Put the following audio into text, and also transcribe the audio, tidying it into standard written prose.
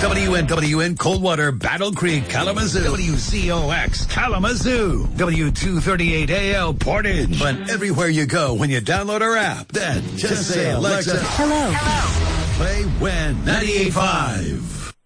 WNWN Coldwater, Battle Creek, Kalamazoo. WCOX, Kalamazoo. W238AL Portage. But everywhere you go when you download our app, then just say, Alexa, hello. Play When 98.5.